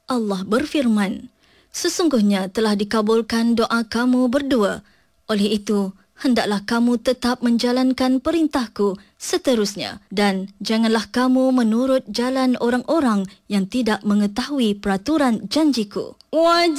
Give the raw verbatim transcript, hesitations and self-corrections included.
Allah berfirman, sesungguhnya telah dikabulkan doa kamu berdua. Oleh itu, hendaklah kamu tetap menjalankan perintahku seterusnya dan janganlah kamu menurut jalan orang-orang yang tidak mengetahui peraturan janjiku.